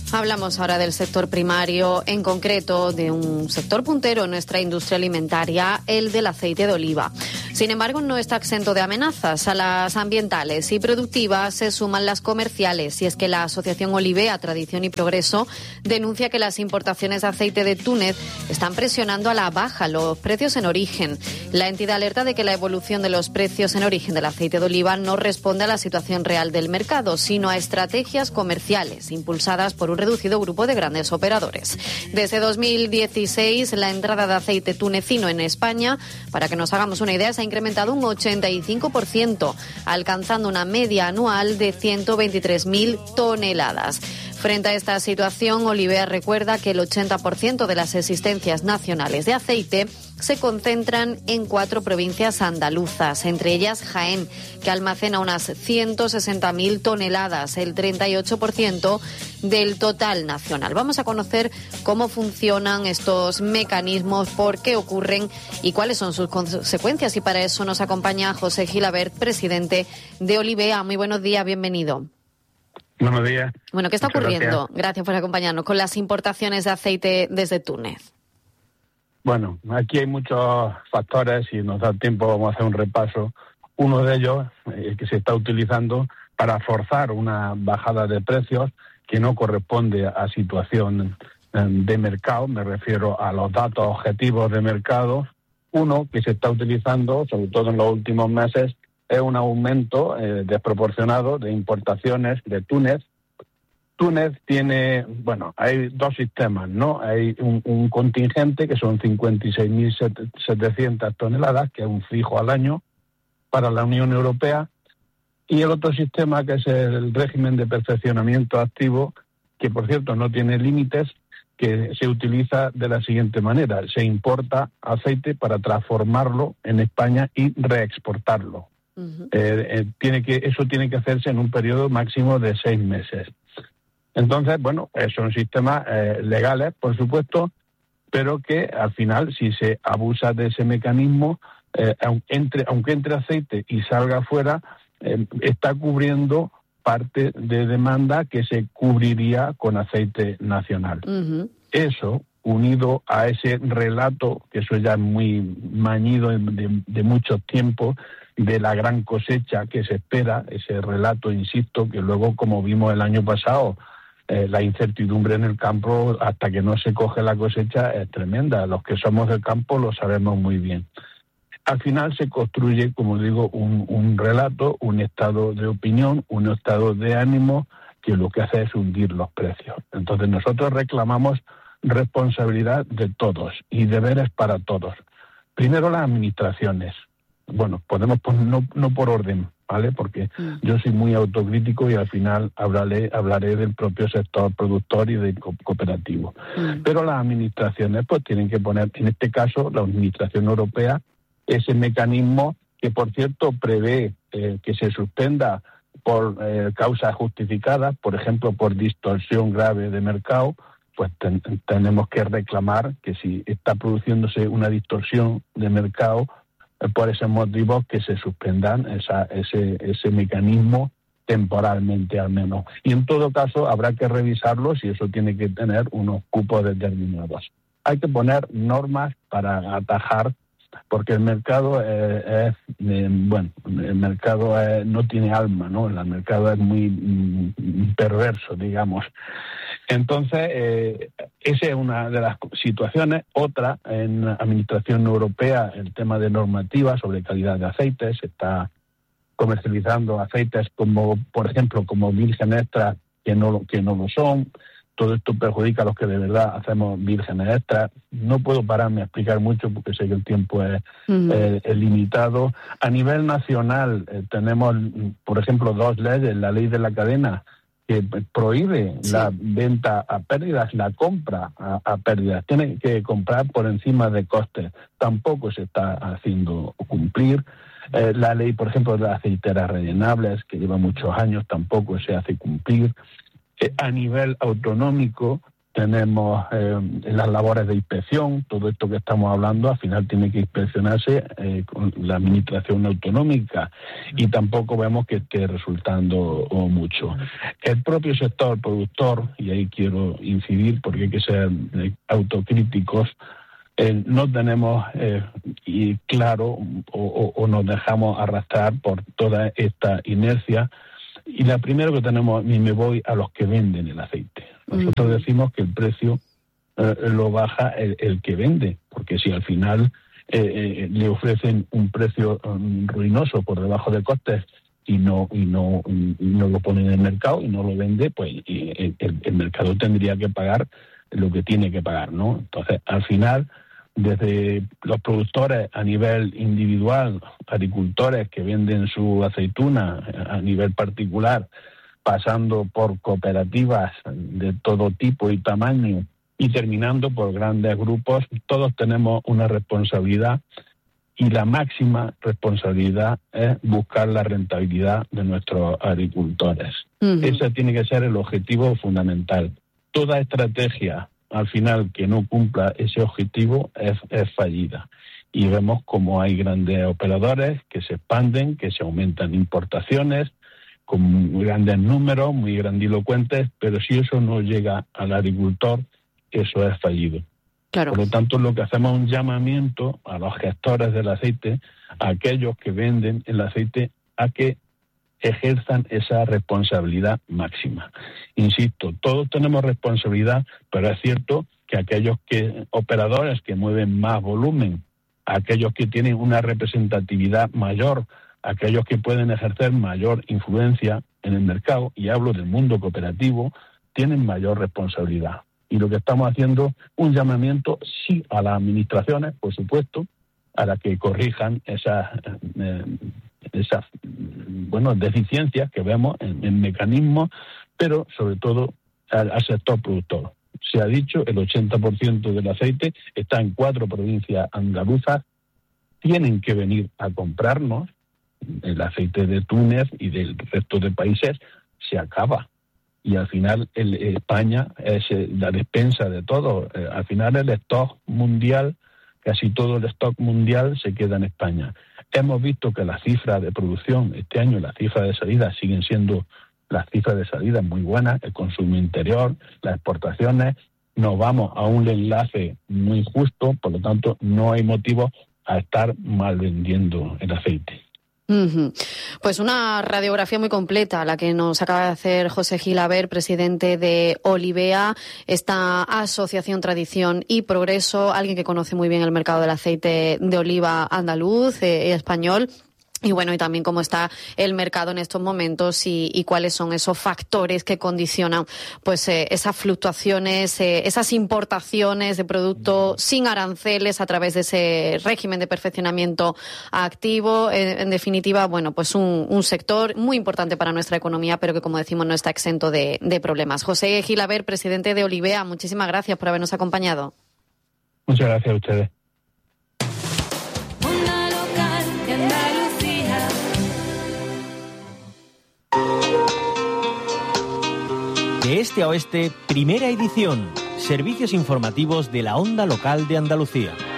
Hablamos ahora del sector primario, en concreto de un sector puntero en nuestra industria alimentaria, el del aceite de oliva. Sin embargo, no está exento de amenazas. A las ambientales y productivas se suman las comerciales, y es que la Asociación Olivea, Tradición y Progreso denuncia que las importaciones de aceite de Túnez están presionando a la baja los precios en origen. La entidad alerta de que la evolución de los precios en origen del aceite de oliva no responde a la situación real del mercado, sino a estrategias comerciales impulsadas por un reducido grupo de grandes operadores. Desde 2016, la entrada de aceite tunecino en España, para que nos hagamos una idea, se ha incrementado un 85%, alcanzando una media anual de 123.000 toneladas. Frente a esta situación, Olivea recuerda que el 80% de las existencias nacionales de aceite se concentran en 4 provincias andaluzas, entre ellas Jaén, que almacena unas 160.000 toneladas, el 38% del total nacional. Vamos a conocer cómo funcionan estos mecanismos, por qué ocurren y cuáles son sus consecuencias. Y para eso nos acompaña José Gilabert, presidente de Olivea. Muy buenos días, bienvenido. Buenos días. Bueno, ¿qué está ocurriendo? Gracias por acompañarnos con las importaciones de aceite desde Túnez. Bueno, aquí hay muchos factores y nos da tiempo, vamos a hacer un repaso. Uno de ellos, que se está utilizando para forzar una bajada de precios que no corresponde a situación de mercado, me refiero a los datos objetivos de mercado. Uno que se está utilizando, sobre todo en los últimos meses, es un aumento desproporcionado de importaciones de Túnez. Túnez tiene, hay 2 sistemas, ¿no? Hay un contingente que son 56.700 toneladas, que es un fijo al año para la Unión Europea, y el otro sistema que es el régimen de perfeccionamiento activo, que por cierto no tiene límites, que se utiliza de la siguiente manera: se importa aceite para transformarlo en España y reexportarlo. Uh-huh. Eso tiene que hacerse en un periodo máximo de 6 meses. Entonces, son sistemas legales, por supuesto, pero que al final, si se abusa de ese mecanismo, aunque entre aceite y salga fuera, está cubriendo parte de demanda que se cubriría con aceite nacional. Uh-huh. Eso, unido a ese relato, que eso ya es muy mañido de mucho tiempo, de la gran cosecha que se espera, ese relato, insisto, que luego, como vimos el año pasado, la incertidumbre en el campo hasta que no se coge la cosecha es tremenda. Los que somos del campo lo sabemos muy bien. Al final se construye, como digo, un relato, un estado de opinión, un estado de ánimo que lo que hace es hundir los precios. Entonces nosotros reclamamos responsabilidad de todos y deberes para todos. Primero las administraciones. Podemos poner, no por orden, ¿vale? Porque yo soy muy autocrítico y al final hablaré del propio sector productor y del cooperativo. Pero las administraciones tienen que poner, en este caso la Administración Europea, ese mecanismo que, por cierto, prevé que se suspenda por causas justificadas, por ejemplo, por distorsión grave de mercado. Tenemos que reclamar que si está produciéndose una distorsión de mercado, por ese motivo que se suspendan ese mecanismo temporalmente al menos. Y en todo caso habrá que revisarlo si eso tiene que tener unos cupos determinados. Hay que poner normas para atajar, porque el mercado no tiene alma, ¿no? El mercado es muy perverso, digamos. Entonces, esa es una de las situaciones. Otra, en la Administración Europea, el tema de normativas sobre calidad de aceites. Se está comercializando aceites como, por ejemplo, como virgen extra, que no lo son. Todo esto perjudica a los que de verdad hacemos vírgenes extras. No puedo pararme a explicar mucho porque sé que el tiempo es limitado. A nivel nacional tenemos, por ejemplo, 2 leyes. La ley de la cadena, que prohíbe la venta a pérdidas, la compra a pérdidas. Tiene que comprar por encima de costes. Tampoco se está haciendo cumplir. La ley, por ejemplo, de las aceiteras rellenables, que lleva muchos años, tampoco se hace cumplir. A nivel autonómico tenemos las labores de inspección. Todo esto que estamos hablando al final tiene que inspeccionarse con la administración autonómica, y tampoco vemos que esté resultando mucho. El propio sector productor, y ahí quiero incidir porque hay que ser autocríticos, no tenemos claro o nos dejamos arrastrar por toda esta inercia. Y la primero que tenemos, y me voy a los que venden el aceite. Nosotros decimos que el precio lo baja el que vende, porque si al final le ofrecen un precio ruinoso por debajo de costes y no lo ponen en el mercado y no lo vende, pues el mercado tendría que pagar lo que tiene que pagar, ¿no? Entonces, al final, desde los productores a nivel individual, agricultores que venden su aceituna a nivel particular, pasando por cooperativas de todo tipo y tamaño y terminando por grandes grupos, todos tenemos una responsabilidad, y la máxima responsabilidad es buscar la rentabilidad de nuestros agricultores. Ese tiene que ser el objetivo fundamental. Toda estrategia, al final, que no cumpla ese objetivo es fallida. Y vemos como hay grandes operadores que se expanden, que se aumentan importaciones con grandes números, muy grandilocuentes, pero si eso no llega al agricultor, eso es fallido. Claro. Por lo tanto, lo que hacemos es un llamamiento a los gestores del aceite, a aquellos que venden el aceite, a que ejerzan esa responsabilidad máxima. Insisto, todos tenemos responsabilidad, pero es cierto que aquellos operadores que mueven más volumen, aquellos que tienen una representatividad mayor, aquellos que pueden ejercer mayor influencia en el mercado, y hablo del mundo cooperativo, tienen mayor responsabilidad. Y lo que estamos haciendo, un llamamiento, sí, a las administraciones, por supuesto, a las que corrijan esas deficiencias que vemos en mecanismos, pero sobre todo al sector productor. Se ha dicho, el 80% del aceite está en 4 provincias andaluzas. Tienen que venir a comprarnos. El aceite de Túnez y del resto de países se acaba. Y al final España es la despensa de todo. Al final el stock mundial, casi todo el stock mundial se queda en España. Hemos visto que las cifras de producción este año, las cifras de salida, siguen siendo las cifras de salida muy buenas, el consumo interior, las exportaciones. Nos vamos a un enlace muy justo, por lo tanto no hay motivo a estar mal vendiendo el aceite. Pues una radiografía muy completa la que nos acaba de hacer José Gilaber, presidente de Olivea, esta asociación Tradición y Progreso, alguien que conoce muy bien el mercado del aceite de oliva andaluz y español. Y bueno, y también cómo está el mercado en estos momentos y cuáles son esos factores que condicionan pues esas fluctuaciones, esas importaciones de productos sin aranceles a través de ese régimen de perfeccionamiento activo. En definitiva, bueno, pues un sector muy importante para nuestra economía, pero que, como decimos, no está exento de problemas. José Gilaber, presidente de Olivea, muchísimas gracias por habernos acompañado. Muchas gracias a ustedes. De este a oeste, primera edición. Servicios informativos de la Onda Local de Andalucía.